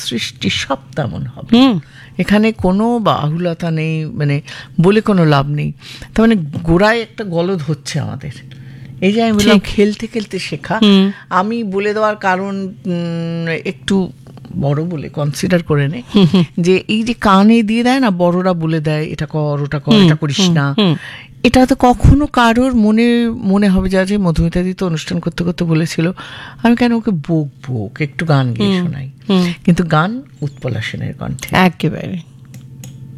সৃষ্টি সব তেমন হবে, এখানে কোনো বাহুলতা নেই, মানে বলে কোনো লাভ নেই। তার মানে গোড়ায় একটা গলদ হচ্ছে আমাদের। এই যে আমি বললাম খেলতে খেলতে শেখা, আমি বলে দেওয়ার কারণ একটু বড় বলে কনসিডার করে নে, যে এই যে কানে দিয়ে দেয় না, বড়রা বলে দেয় এটা কর ওটা কর, এটা করিস না, এটা তো কখনো কারোর মনে হবে যা যে মধুমিতা দি তো অনুষ্ঠান করতে করতে বলেছিল আমি কেন ওকে বকবো, একটু গান গিয়ে শোনাই। কিন্তু গান উৎপলা সেনের কণ্ঠে, একেবারে